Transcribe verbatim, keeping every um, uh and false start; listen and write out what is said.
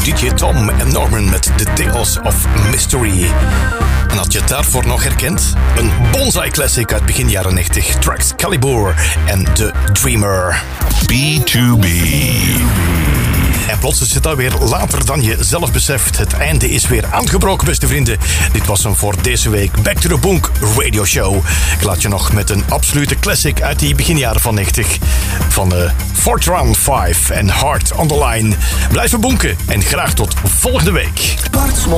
D J Tom en Norman met The Tales of Mystery. En had je het daarvoor nog herkend? Een bonsai classic uit begin jaren negentig. Tracks Calibre en The Dreamer. B to B. En plots is het alweer later dan je zelf beseft. Het einde is weer aangebroken, beste vrienden. Dit was hem voor deze week. Back to the Bonk Radio Show. Ik laat je nog met een absolute classic uit die beginjaren van negentig. Van de Fourth Round vijf en Heart on the Line. Blijven bonken en graag tot volgende week.